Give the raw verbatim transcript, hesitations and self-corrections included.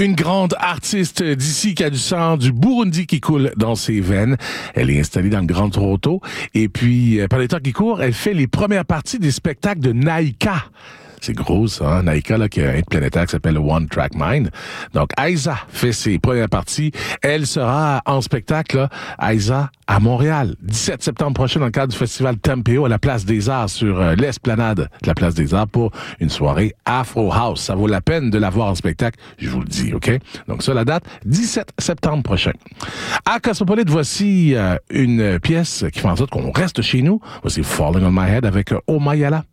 Une grande artiste d'ici qui a du sang du Burundi qui coule dans ses veines. Elle est installée dans le Grand Toronto. Et puis, par les temps qui courent, elle fait les premières parties des spectacles de Naïka. C'est gros, ça, hein? Naïka, là, qui a un hit planétaire qui s'appelle One Track Mind. Donc, Aïssa fait ses premières parties. Elle sera en spectacle, là, Aïssa, à Montréal, dix-sept septembre prochain, dans le cadre du festival Tempéo à la Place des Arts, sur euh, l'esplanade de la Place des Arts, pour une soirée Afro House. Ça vaut la peine de la voir en spectacle, je vous le dis, OK? Donc, ça, la date, dix-sept septembre prochain. À Cosmopolite, voici euh, une pièce qui fait en sorte qu'on reste chez nous. Voici Falling on My Head avec euh, Oh Mayala.